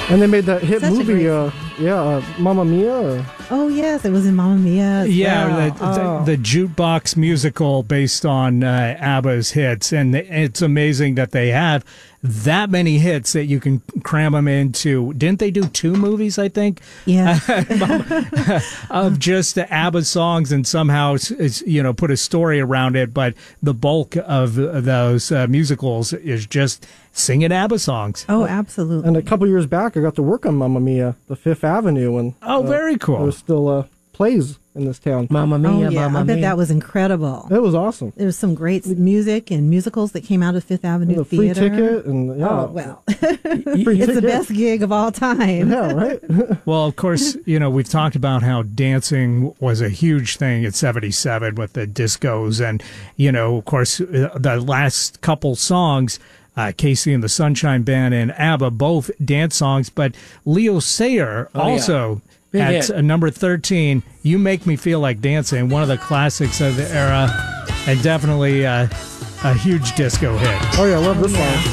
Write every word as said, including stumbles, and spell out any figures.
And they made that hit Such a movie, great uh, yeah, uh, Mamma Mia. Or... Oh, yes, it was in Mamma Mia as Yeah, well. the, Oh. the, the jukebox musical based on uh, ABBA's hits. And it's amazing that they have that many hits that you can cram them into. Didn't they do two movies, I think? Yeah. of just the ABBA songs and somehow, you know, put a story around it. But the bulk of those uh, musicals is just singing ABBA songs. Oh, absolutely. And a couple years back, I got to work on Mamma Mia, the Fifth Avenue, and oh, uh, very cool. There was still uh, plays in this town. Mamma Oh, Mia, yeah. Mamma I bet Mia. that was incredible. It was awesome. There was some great music and musicals that came out of Fifth Avenue The free Theater. ticket and yeah, Oh, well. free It's ticket. the best gig of all time. Yeah, right. Well, of course, you know, we've talked about how dancing was a huge thing at seventy-seven with the discos. And, you know, of course, the last couple songs, uh, Casey and the Sunshine Band and ABBA, both dance songs. But Leo Sayer Oh, yeah. also Big at hit. uh, number thirteen, You Make Me Feel Like Dancing, one of the classics of the era, and definitely uh, a huge disco hit. Oh yeah, I love this Yeah. song.